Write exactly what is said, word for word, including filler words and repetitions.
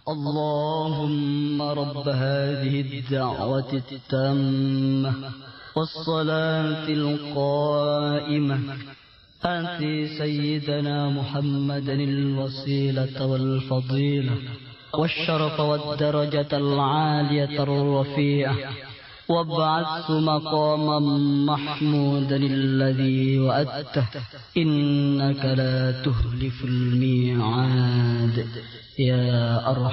اللهم رب هذه الدعوة التامة والصلاة القائمة آت سيدنا محمدا الوسيلة والفضيلة والشرف والدرجة العالية الرفيعة وابعث مقاما محمودا الذي وعدته إنك لا تخلف الميعاد يا أرحم